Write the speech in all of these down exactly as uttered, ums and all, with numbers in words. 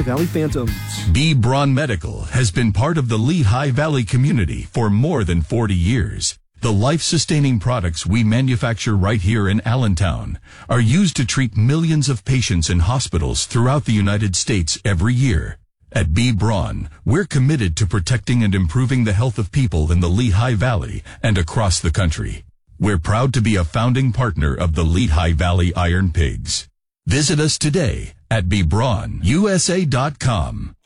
Valley Phantoms. B. Braun Medical has been part of the Lehigh Valley community for more than forty years. The life-sustaining products we manufacture right here in Allentown are used to treat millions of patients in hospitals throughout the United States every year. At B. Braun, we're committed to protecting and improving the health of people in the Lehigh Valley and across the country. We're proud to be a founding partner of the Lehigh Valley Iron Pigs. Visit us today at b braun u s a dot com.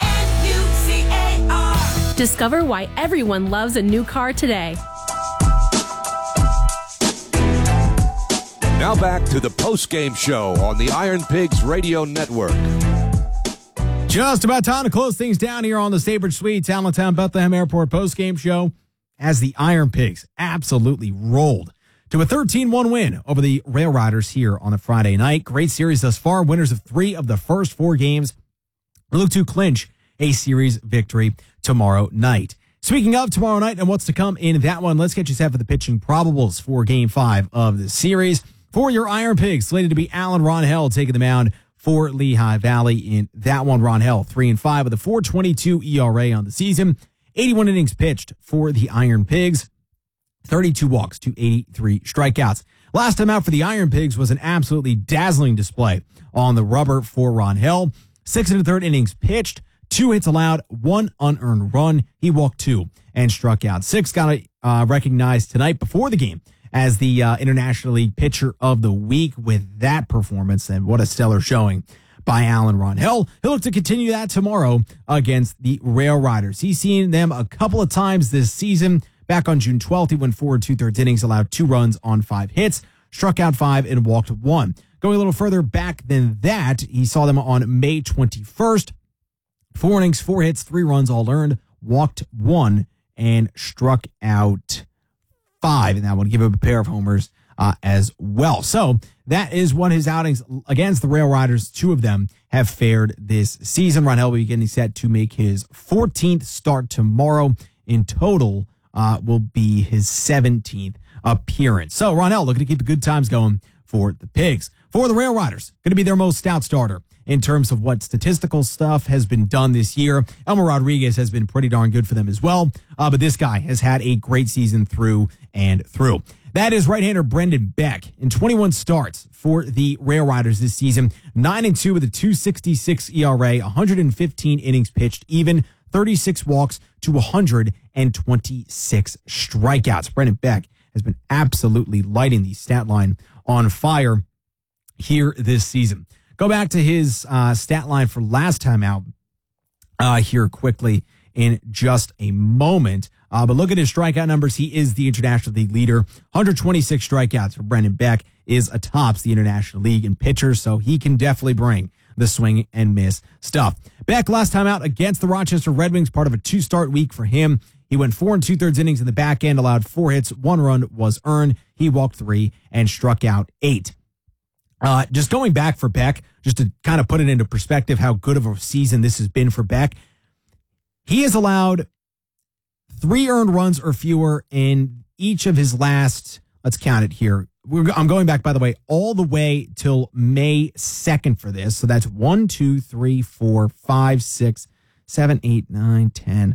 Discover why everyone loves a new car today. Now back to the post-game show on the Iron Pigs Radio Network. Just about time to close things down here on the Staybridge Suites, Allentown Bethlehem Airport post-game show as the Iron Pigs absolutely rolled to a thirteen one win over the Rail Riders here on a Friday night. Great series thus far. Winners of three of the first four games look to clinch a series victory tomorrow night. Speaking of tomorrow night and what's to come in that one, let's get you set for the pitching probables for Game five of the series. For your Iron Pigs, slated to be Alan Ronhell taking the mound for Lehigh Valley in that one. Ronhell, three and five with a four twenty-two E R A on the season. eighty-one innings pitched for the Iron Pigs. thirty-two walks to eighty-three strikeouts. Last time out for the Iron Pigs was an absolutely dazzling display on the rubber for Ronhell. Six and a third innings pitched, two hits allowed, one unearned run. He walked two and struck out six. Got uh, recognized tonight before the game as the uh, International League Pitcher of the Week with that performance, and what a stellar showing by Alan Ronhell. He'll look to continue that tomorrow against the Rail Riders. He's seen them a couple of times this season. Back on June twelfth, he went four and two-thirds innings, allowed two runs on five hits, struck out five, and walked one. Going a little further back than that, he saw them on May twenty-first. Four innings, four hits, three runs all earned, walked one, and struck out five, and that would give him a pair of homers uh, as well. So that is what his outings against the Rail Riders, two of them, have fared this season. Ronhell will be getting set to make his fourteenth start tomorrow. In total, uh, will be his seventeenth appearance. So Ronhell looking to keep the good times going for the Pigs. For the Rail Riders, going to be their most stout starter in terms of what statistical stuff has been done this year. Elmer Rodriguez has been pretty darn good for them as well. Uh, but this guy has had a great season through and through. That is right-hander Brendan Beck in twenty-one starts for the Rail Riders this season. nine and two with a two sixty-six E R A, one hundred fifteen innings pitched, even thirty-six walks to one hundred twenty-six strikeouts. Brendan Beck has been absolutely lighting the stat line on fire here this season. Go back to his uh, stat line for last time out uh, here quickly in just a moment. Uh, but look at his strikeout numbers. He is the International League leader. one hundred twenty-six strikeouts for Brendan Beck is atop the International League in pitchers, so he can definitely bring the swing and miss stuff. Beck last time out against the Rochester Red Wings, part of a two-start week for him. He went four and two-thirds innings in the back end, allowed four hits, one run was earned. He walked three and struck out eight. Uh, just going back for Beck, just to kind of put it into perspective how good of a season this has been for Beck, he has allowed three earned runs or fewer in each of his last, let's count it here. We're, I'm going back, by the way, all the way till May second for this. So that's one, two, three, four, five, six, seven, eight, nine, ten,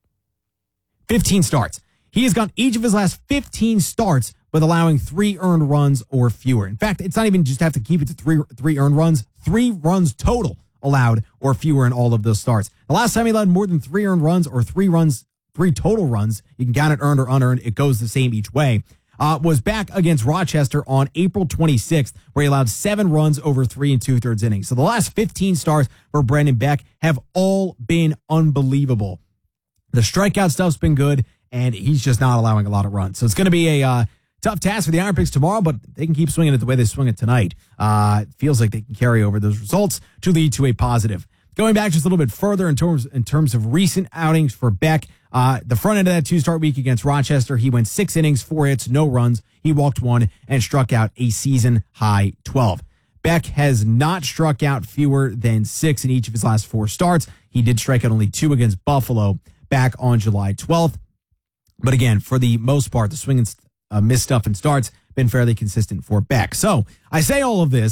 fifteen starts. He has gone each of his last fifteen starts with allowing three earned runs or fewer. In fact, it's not even just have to keep it to three three earned runs, three runs total allowed or fewer in all of those starts. The last time he allowed more than three earned runs or three runs, three total runs, you can count it earned or unearned, it goes the same each way, uh, was back against Rochester on April twenty-sixth, where he allowed seven runs over three and two-thirds innings. So the last fifteen starts for Brendan Beck have all been unbelievable. The strikeout stuff's been good, and he's just not allowing a lot of runs. So it's going to be a uh, tough task for the Iron Pigs tomorrow, but they can keep swinging it the way they swing it tonight. Uh, it feels like they can carry over those results to lead to a positive. Going back just a little bit further in terms in terms of recent outings for Beck, uh, the front end of that two-start week against Rochester, he went six innings, four hits, no runs. He walked one and struck out a season-high twelve. Beck has not struck out fewer than six in each of his last four starts. He did strike out only two against Buffalo back on July twelfth. But again, for the most part, the swing and uh, miss stuff and starts been fairly consistent for Beck. So I say all of this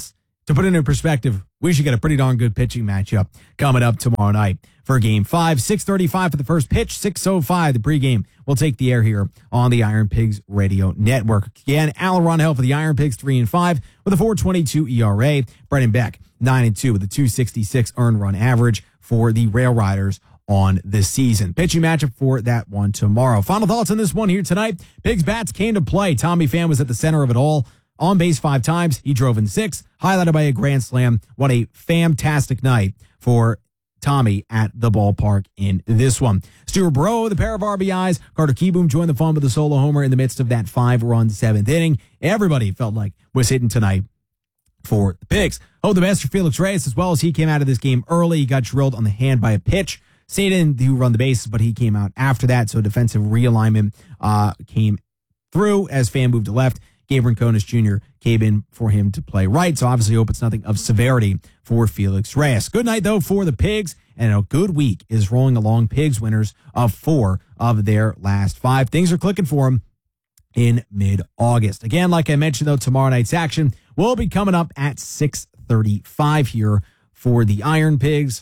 to put it in perspective, we should get a pretty darn good pitching matchup coming up tomorrow night for Game five. six thirty-five for the first pitch, six oh five the pregame. We'll take the air here on the Iron Pigs Radio Network. Again, Alan Ronell for the Iron Pigs, three and five with a four twenty-two E R A. Brendan Beck, nine and two with a two sixty-six earned run average for the Rail Riders on this season. Pitching matchup for that one tomorrow. Final thoughts on this one here tonight. Pigs bats came to play. Tommy Pham was at the center of it all. On base five times. He drove in six, highlighted by a grand slam. What a fantastic night for Tommy at the ballpark in this one. Stuart Burrow with a pair of R B Is. Carter Kieboom joined the fun with a solo homer in the midst of that five-run seventh inning. Everybody felt like was hitting tonight for the Pigs. Oh, the best for Felix Reyes as well, as he came out of this game early. He got drilled on the hand by a pitch. Stayed in to run the bases, but he came out after that, so defensive realignment uh, came through as Pham moved to left. Gabe Rinconis Junior came in for him to play right, so obviously hope it's nothing of severity for Felix Reyes. Good night, though, for the Pigs, and a good week is rolling along. Pigs winners of four of their last five. Things are clicking for them in mid-August. Again, like I mentioned, though, tomorrow night's action will be coming up at six thirty-five here for the Iron Pigs.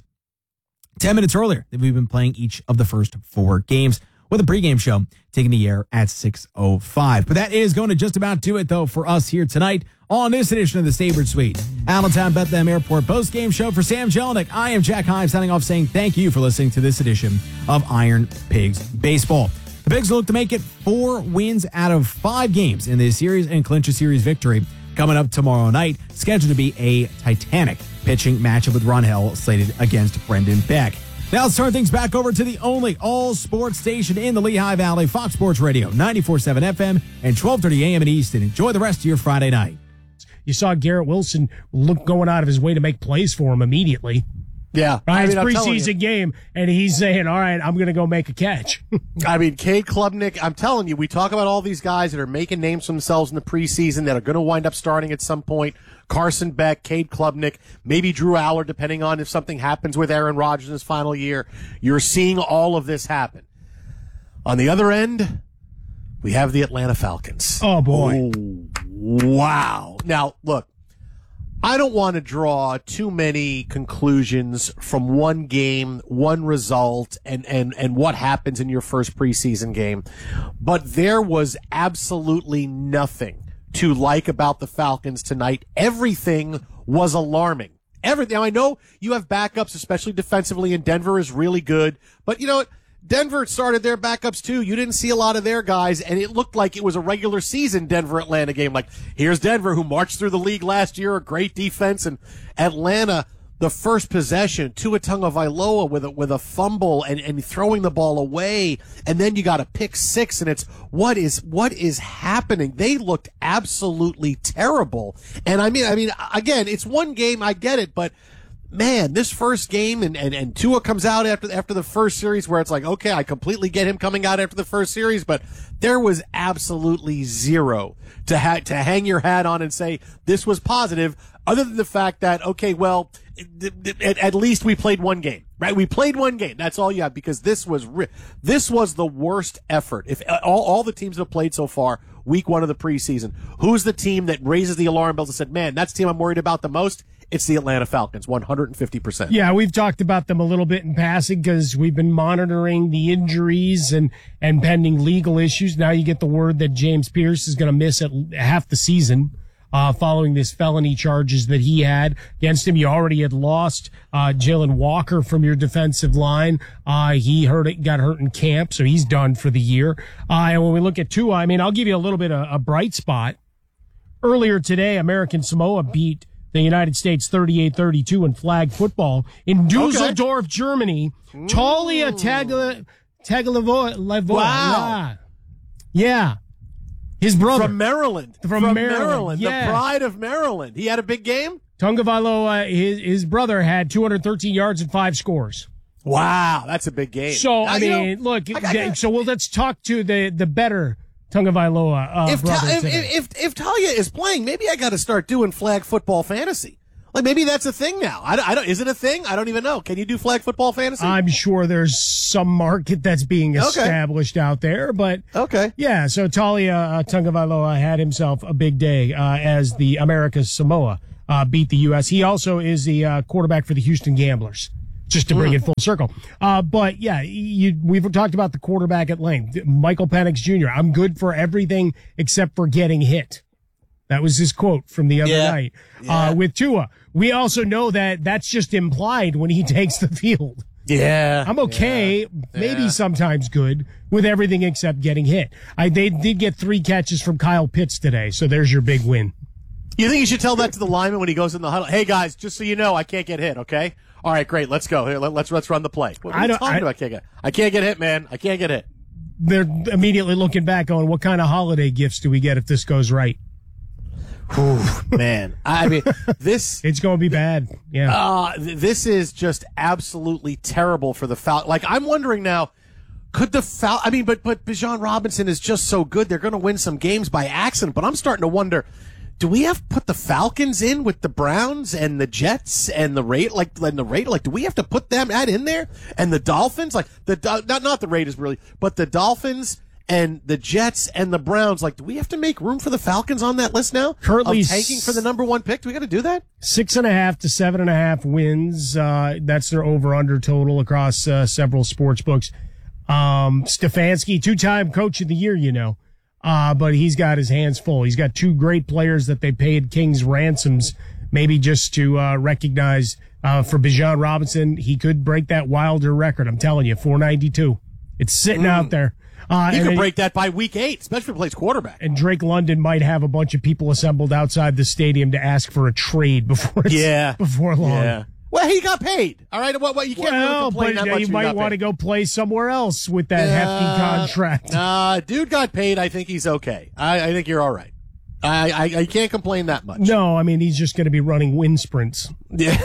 Ten minutes earlier than we've been playing each of the first four games, with a pregame show taking the air at six oh five. But that is going to just about do it, though, for us here tonight on this edition of the Sabre Suite, Allentown Bethlehem Airport postgame show. For Sam Jelinek, I am Jack Himes signing off saying thank you for listening to this edition of Iron Pigs Baseball. The Pigs look to make it four wins out of five games in this series and clinch a series victory coming up tomorrow night, scheduled to be a titanic pitching matchup with Ron Hell slated against Brendan Beck. Now let's turn things back over to the only all-sports station in the Lehigh Valley, Fox Sports Radio, ninety-four point seven F M and twelve thirty A M in Easton. Enjoy the rest of your Friday night. You saw Garrett Wilson look going out of his way to make plays for him immediately. Yeah. Right, I mean, it's preseason game, and he's saying, all right, I'm going to go make a catch. I mean, Cade Klubnik, I'm telling you, we talk about all these guys that are making names for themselves in the preseason that are going to wind up starting at some point. Carson Beck, Cade Klubnik, maybe Drew Aller, depending on if something happens with Aaron Rodgers in his final year. You're seeing all of this happen. On the other end, we have the Atlanta Falcons. Oh, boy. Oh, wow. Now, look, I don't want to draw too many conclusions from one game, one result, and, and, and what happens in your first preseason game. But there was absolutely nothing to like about the Falcons tonight. Everything was alarming. Everything. Now, I know you have backups, especially defensively, and Denver is really good. But you know what? Denver started their backups too. You didn't see a lot of their guys, and it looked like it was a regular season Denver-Atlanta game. Like, here's Denver, who marched through the league last year, a great defense, and Atlanta, the first possession, Tua Tagovailoa with a, with a fumble and, and throwing the ball away, and then you got a pick six, and it's, what is, what is happening? They looked absolutely terrible. And I mean, I mean, again, it's one game, I get it, but man, this first game, and, and, and Tua comes out after after the first series where it's like, okay, I completely get him coming out after the first series, but there was absolutely zero to ha- to hang your hat on and say this was positive, other than the fact that, okay, well, at, at least we played one game, right? We played one game. That's all you have, because this was re- this was the worst effort. If all, all the teams that have played so far, week one of the preseason, who's the team that raises the alarm bells and said, man, that's the team I'm worried about the most? It's the Atlanta Falcons, one hundred fifty percent. Yeah, we've talked about them a little bit in passing because we've been monitoring the injuries and, and pending legal issues. Now you get the word that James Pierce is going to miss at half the season uh, following this felony charges that he had against him. You already had lost uh, Jalen Walker from your defensive line. Uh, he hurt it, got hurt in camp, so he's done for the year. Uh, and when we look at Tua, I mean, I'll give you a little bit of a bright spot. Earlier today, American Samoa beat the United States thirty-eight thirty-two in flag football in Dusseldorf, okay. Germany. Mm. Talia Tagovailoa. Tagovailoa. Wow. Yeah. His brother. From Maryland. From, From Maryland. Maryland. Yeah. The pride of Maryland. He had a big game? Tagovailoa, his, his brother had two hundred thirteen yards and five scores. Wow. That's a big game. So, now, I mean, you know, look, I, I, so well, let's talk to the, the better Tagovailoa uh, if, brother if, today. if, if, if Talia is playing, maybe I got to start doing flag football fantasy. Like, maybe that's a thing now. I, I don't, is it a thing? I don't even know. Can you do flag football fantasy? I'm sure there's some market that's being okay. established out there, but okay. Yeah, so Talia uh, Tagovailoa had himself a big day uh, as the America's Samoa uh, beat the U S. He also is the uh, quarterback for the Houston Gamblers, just to bring it full circle. Uh, but yeah, you, we've talked about the quarterback at length. Michael Penix Junior I'm good for everything except for getting hit. That was his quote from the other Yeah. night. Yeah. Uh, with Tua, we also know that that's just implied when he takes the field. Yeah. I'm okay, Yeah. maybe Yeah. sometimes good with everything except getting hit. I they did get three catches from Kyle Pitts today, so there's your big win. You think you should tell that to the lineman when he goes in the huddle? Hey guys, just so you know, I can't get hit. Okay. All right, great. Let's go. Here, let, let's let's run the play. What, what I are you don't- talking I- about? I can't get. I can't get hit, man. I can't get hit. They're immediately looking back on what kind of holiday gifts do we get if this goes right? Man, I mean, this It's going to be bad. Yeah. uh, th- this is just absolutely terrible for the Fal. Like, I'm wondering now, could the Fal? I mean, but but Bijan Robinson is just so good. They're going to win some games by accident. But I'm starting to wonder. Do we have to put the Falcons in with the Browns and the Jets and the rate like and the rate like do we have to put them that in there and the Dolphins like the not not the Raiders really but the Dolphins and the Jets and the Browns like do we have to make room for the Falcons on that list now? Currently of tanking for the number one pick. Do we got to do that? Six and a half to seven and a half wins. Uh, that's their over under total across uh, several sports books. Um, Stefanski, two time coach of the year, you know. Uh, but he's got his hands full. He's got two great players that they paid King's ransoms, maybe just to, uh, recognize, uh, for Bijan Robinson. He could break that Wilder record. I'm telling you, four ninety-two. It's sitting out there. Uh, He and could then- break that by week eight, especially if he plays quarterback. And Drake London might have a bunch of people assembled outside the stadium to ask for a trade before it's, Yeah. before long. Well, he got paid. All right. What? What? You can't Well, really complain but that much. you if might got want to paid. go play somewhere else with that hefty contract. Nah, dude got paid. I think he's okay. I, I think you're all right. I, I, I can't complain that much. No, I mean, he's just going to be running wind sprints. Yeah.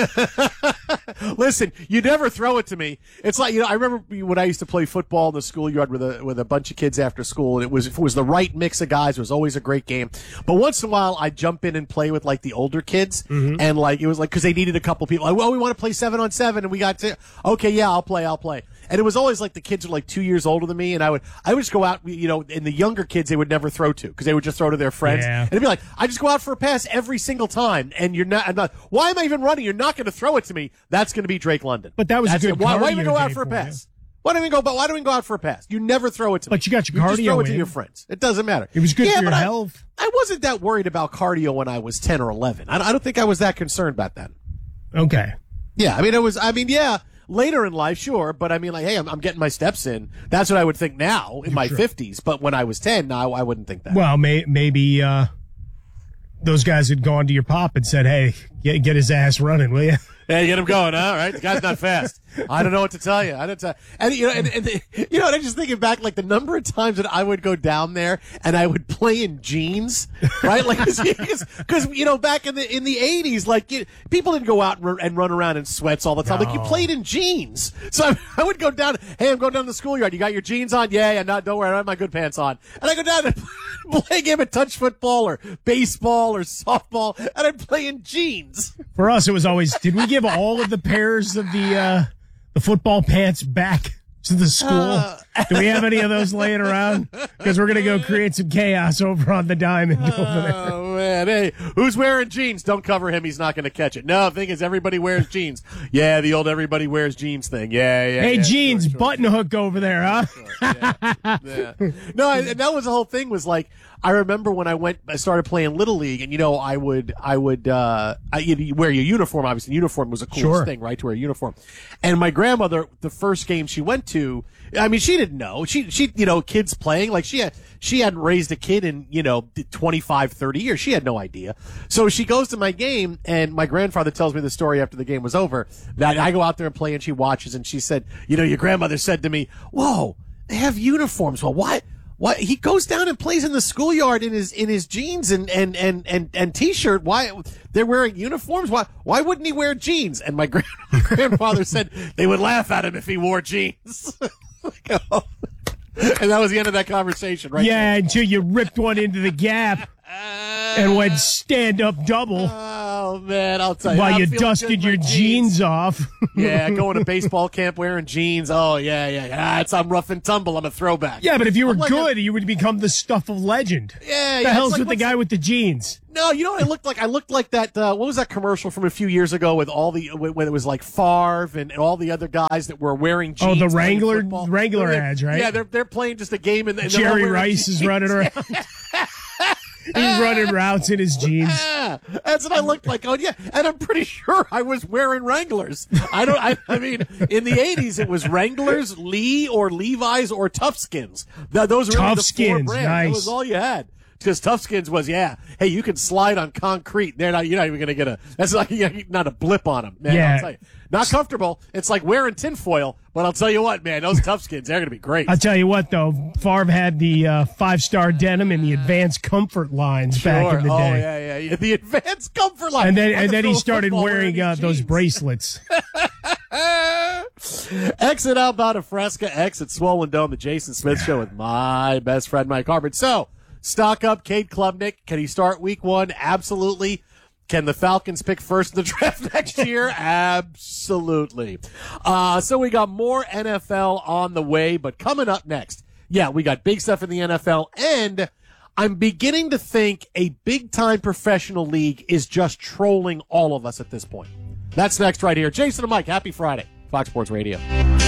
Listen, you never throw it to me. It's like, you know, I remember when I used to play football in the schoolyard with a with a bunch of kids after school, and it was if it was the right mix of guys, it was always a great game. But once in a while, I'd jump in and play with like the older kids, and like it was like because they needed a couple people. Like, well, we want to play seven on seven, and we got to okay, yeah, I'll play, I'll play. And it was always like the kids were like two years older than me, and I would I would just go out, you know, and the younger kids they would never throw to because they would just throw to their friends, Yeah. and it'd be like I just go out for a pass every single time, and you're not. I'm not. Why am I even running? You're not going to throw it to me. That's going to be Drake London. But that was a That's good it. Why, why even cardio go out day for a for pass? Why don't we go? But why don't we go out for a pass? You never throw it to me. But you got your You just cardio throw it to in. your friends. It doesn't matter. It was good yeah, for your but I- health. I wasn't that worried about cardio when I was ten or eleven. I, I don't think I was that concerned about that. Okay. Yeah, I mean, it was. I mean, yeah, later in life, sure, but I mean, like, hey, I'm, I'm getting my steps in. That's what I would think now in my fifties. But when I was ten, no, I wouldn't think that. Well, may, maybe uh, those guys had gone to your pop and said, hey, get, get his ass running, will you? Yeah, you get him going, huh? All right, the guy's not fast. I don't know what to tell you. I don't tell. And you know, and, and the, you know, and I'm just thinking back, like the number of times that I would go down there and I would play in jeans, right? Like, because you know, back in the in the eighties, like you, people didn't go out and run, and run around in sweats all the time. Like you No. played in jeans, so I, I would go down. Hey, I'm going down to the schoolyard. You got your jeans on? Yeah, yeah. Not, don't worry, I have my good pants on. And I go down and play a game of touch football or baseball or softball, and I'd play in jeans. For us, it was always, did we give all of the pairs of the uh, the football pants back to the school? Uh. Do we have any of those laying around? Because we're going to go create some chaos over on the diamond over there. Oh man, hey, who's wearing jeans? Don't cover him. He's not going to catch it. No, the thing is, everybody wears jeans. Yeah, the old everybody wears jeans thing. Yeah, yeah. Hey, yeah, jeans, sure, sure. button hook over there, huh? Yeah. No, and that was the whole thing. Was like I remember when I went, I started playing Little League, and you know, I would, I would, uh, I, you wear your uniform. Obviously, uniform was the coolest Sure. thing, right? To wear a uniform. And my grandmother, the first game she went to, I mean, she didn't know. She, she, you know, kids playing like she had, she hadn't raised a kid in, you know, twenty-five, thirty years. She had no idea. So she goes to my game, and my grandfather tells me the story after the game was over that I go out there and play, and she watches, and she said, you know, your grandmother said to me, "Whoa, they have uniforms. Well, why?" What he goes down and plays in the schoolyard in his in his jeans and and and and, and t-shirt. Why they're wearing uniforms? Why why wouldn't he wear jeans? And my grand, grandfather said they would laugh at him if he wore jeans. And that was the end of that conversation, right? Yeah, until you ripped one into the gap. and went stand-up double. Oh, man, I'll tell you. While I'm you feeling dusted good in your my jeans off. Yeah, going to baseball camp wearing jeans. Oh, yeah, yeah, yeah. It's, I'm rough and tumble. I'm a throwback. Yeah, but if you were like good, a, you would become the stuff of legend. Yeah, the yeah. hell's like, with the guy with the jeans? No, you know what I looked like? I looked like that, uh, what was that commercial from a few years ago with all the, when it was like Favre and, and all the other guys that were wearing jeans. Oh, the Wrangler, football. Wrangler they're, ads, right? Yeah, they're, they're playing just a game and, and Jerry Rice is running around. He's running routes in his jeans. Yeah, that's what I looked like. Oh, yeah. And I'm pretty sure I was wearing Wranglers. I don't, I, I mean, in the eighties, it was Wranglers, Lee, or Levi's, or Toughskins. Th- those were really the four Toughskins, brands. nice. That was all you had. Because Toughskins was, yeah, hey, you can slide on concrete. They're not, you're not even going to get a, that's like, yeah, not a blip on them, man. Yeah. I'll tell you. Not comfortable. It's like wearing tinfoil, but I'll tell you what, man, those Toughskins, they're going to be great. I'll tell you what, though, Favre had the uh, five-star denim and the advanced comfort lines Sure. back in the oh, day. yeah, yeah, yeah. The advanced comfort line. And then, I and could then he throw a started football wearing uh, those jeans. bracelets. Exit Outbound of Fresca, exit Swollen Dome, the Jason Smith Show with my best friend, Mike Harvard. So, stock up, Cade Klubnik. Can he start week one? Absolutely. Can the Falcons pick first in the draft next year? Absolutely. Uh, so we got more N F L on the way, but coming up next, yeah, we got big stuff in the N F L, and I'm beginning to think a big-time professional league is just trolling all of us at this point. That's next right here. Jason and Mike, happy Friday. Fox Sports Radio.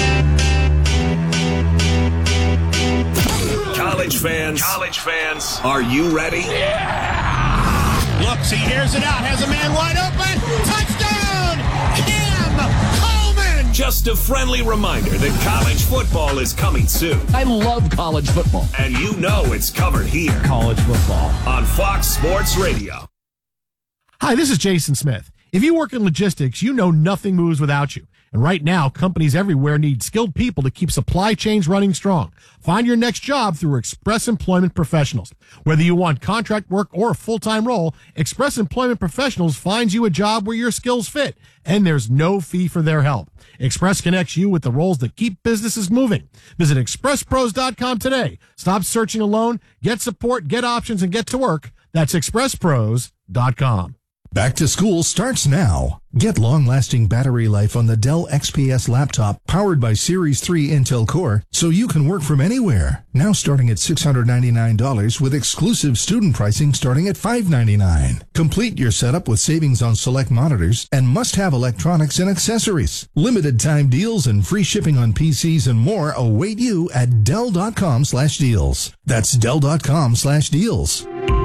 College fans, college fans, are you ready? Yeah! Looks, he airs it out, has a man wide open. Touchdown! Cam Coleman! Just a friendly reminder that college football is coming soon. I love college football. And you know it's covered here. College football. On Fox Sports Radio. Hi, this is Jason Smith. If you work in logistics, you know nothing moves without you. And right now, companies everywhere need skilled people to keep supply chains running strong. Find your next job through Express Employment Professionals. Whether you want contract work or a full-time role, Express Employment Professionals finds you a job where your skills fit, and there's no fee for their help. Express connects you with the roles that keep businesses moving. Visit express pros dot com today. Stop searching alone, get support, get options, and get to work. That's express pros dot com. Back to school starts now. Get long-lasting battery life on the Dell X P S laptop powered by Series three Intel Core so you can work from anywhere. Now starting at six hundred ninety-nine dollars with exclusive student pricing starting at five hundred ninety-nine dollars. Complete your setup with savings on select monitors and must-have electronics and accessories. Limited time deals and free shipping on P Cs and more await you at Dell dot com slash deals. That's Dell dot com slash deals.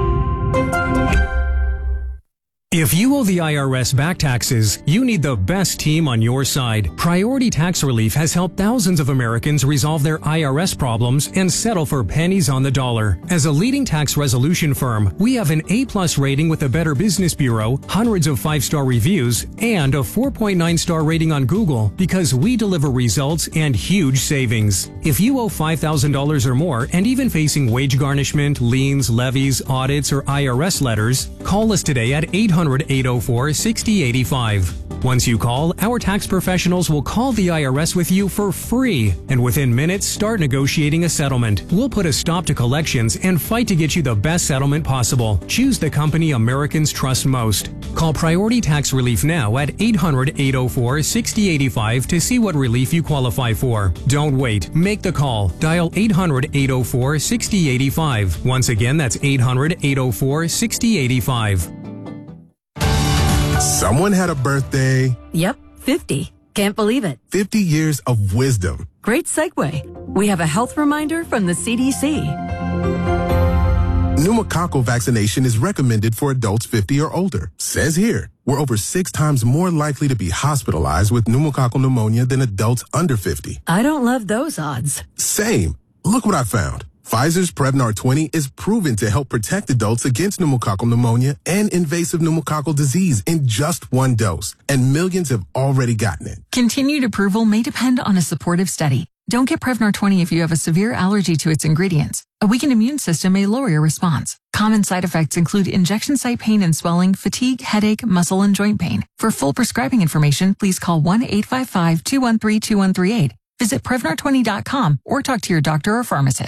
If you owe the I R S back taxes, you need the best team on your side. Priority Tax Relief has helped thousands of Americans resolve their I R S problems and settle for pennies on the dollar. As a leading tax resolution firm, we have an A-plus rating with the Better Business Bureau, hundreds of five-star reviews, and a four point nine star rating on Google because we deliver results and huge savings. If you owe five thousand dollars or more and even facing wage garnishment, liens, levies, audits, or I R S letters, call us today at eight hundred, eight oh four, six oh eight five. Once you call, our tax professionals will call the I R S with you for free, and within minutes start negotiating a settlement. We'll put a stop to collections and fight to get you the best settlement possible. Choose the company Americans trust most. Call Priority Tax Relief now at eight hundred, eight oh four, six oh eight five to see what relief you qualify for. Don't wait. Make the call. Dial eight hundred, eight oh four, six oh eight five. Once again, that's eight hundred, eight oh four, six oh eight five. Someone had a birthday. Yep, fifty. Can't believe it. fifty years of wisdom. Great segue. We have a health reminder from the C D C. Pneumococcal vaccination is recommended for adults fifty or older. Says here, we're over six times more likely to be hospitalized with pneumococcal pneumonia than adults under fifty. I don't love those odds. Same. Look what I found. Pfizer's Prevnar twenty is proven to help protect adults against pneumococcal pneumonia and invasive pneumococcal disease in just one dose, and millions have already gotten it. Continued approval may depend on a supportive study. Don't get Prevnar twenty if you have a severe allergy to its ingredients. A weakened immune system may lower your response. Common side effects include injection site pain and swelling, fatigue, headache, muscle, and joint pain. For full prescribing information, please call one eight five five, two one three, two one three eight. Visit Prevnar twenty dot com or talk to your doctor or pharmacist.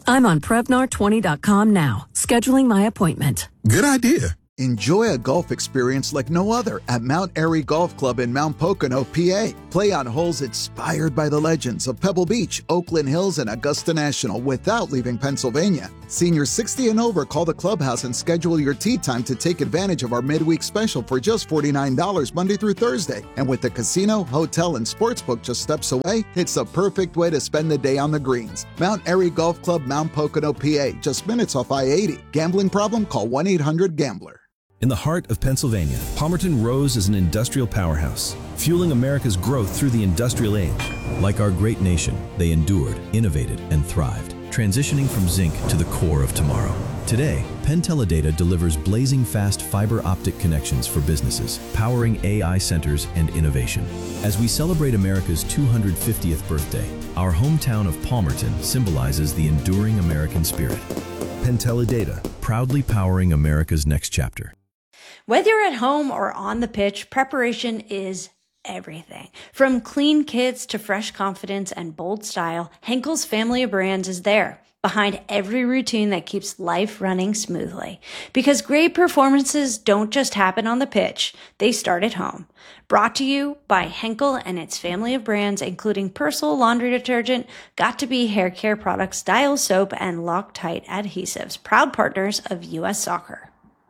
I'm on Prevnar twenty dot com now, scheduling my appointment. Good idea. Enjoy a golf experience like no other at Mount Airy Golf Club in Mount Pocono, P A. Play on holes inspired by the legends of Pebble Beach, Oakland Hills, and Augusta National without leaving Pennsylvania. Seniors sixty and over, call the clubhouse and schedule your tee time to take advantage of our midweek special for just forty-nine dollars Monday through Thursday. And with the casino, hotel, and sportsbook just steps away, it's a perfect way to spend the day on the greens. Mount Airy Golf Club, Mount Pocono, P A, just minutes off I eighty. Gambling problem? Call one eight hundred gambler. In the heart of Pennsylvania, Palmerton rose as an industrial powerhouse, fueling America's growth through the industrial age. Like our great nation, they endured, innovated, and thrived, transitioning from zinc to the core of tomorrow. Today, Penn Teledata delivers blazing fast fiber optic connections for businesses, powering A I centers and innovation. As we celebrate America's two hundred fiftieth birthday, our hometown of Palmerton symbolizes the enduring American spirit. Penn Teledata, proudly powering America's next chapter. Whether you're at home or on the pitch, preparation is everything. From clean kits to fresh confidence and bold style, Henkel's family of brands is there, behind every routine that keeps life running smoothly. Because great performances don't just happen on the pitch, they start at home. Brought to you by Henkel and its family of brands, including Persil laundry detergent, Got2b hair care products, Dial soap, and Loctite adhesives, proud partners of U S Soccer.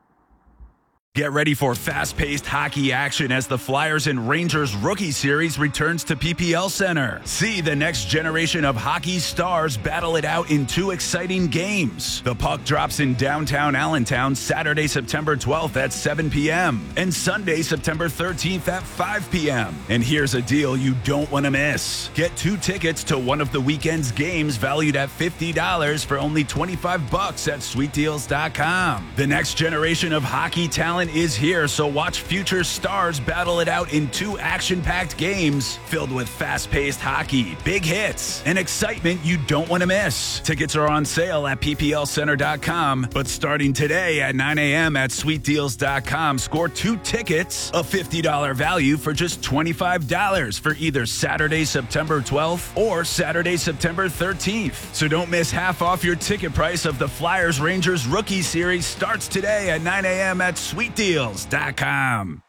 Get ready for fast-paced hockey action as the Flyers and Rangers Rookie Series returns to P P L Center. See the next generation of hockey stars battle it out in two exciting games. The puck drops in downtown Allentown Saturday, September twelfth at seven p.m. and Sunday, September thirteenth at five p.m. And here's a deal you don't want to miss. Get two tickets to one of the weekend's games valued at fifty dollars for only twenty-five bucks at sweet deals dot com. The next generation of hockey talent is here, so watch future stars battle it out in two action-packed games filled with fast-paced hockey, big hits, and excitement you don't want to miss. Tickets are on sale at P P L center dot com, but starting today at nine a.m. at sweet deals dot com, score two tickets, a fifty dollars value for just twenty-five dollars for either Saturday, September twelfth or Saturday, September thirteenth. So don't miss half off your ticket price of the Flyers Rangers Rookie Series starts today at nine a.m. at sweet deals dot com.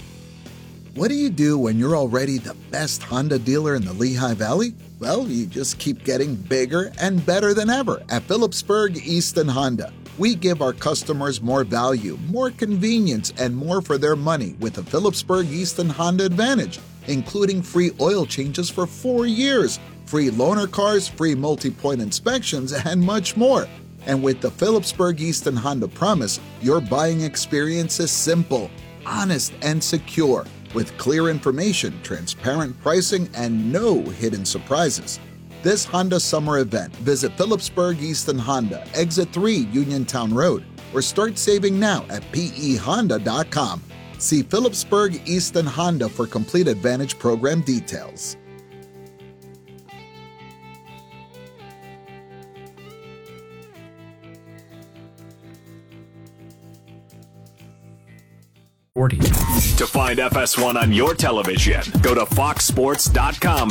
What do you do when you're already the best Honda dealer in the Lehigh Valley? Well, you just keep getting bigger and better than ever at Phillipsburg Easton Honda. We give our customers more value, more convenience, and more for their money with the Phillipsburg Easton Honda Advantage, including free oil changes for four years, free loaner cars, free multi-point inspections, and much more. And with the Phillipsburg Easton Honda Promise, your buying experience is simple, honest, and secure, with clear information, transparent pricing, and no hidden surprises. This Honda summer event, visit Phillipsburg Easton Honda, Exit three Uniontown Road, or start saving now at P E honda dot com. See Phillipsburg Easton Honda for complete Advantage program details. To find F S one on your television, go to fox sports dot com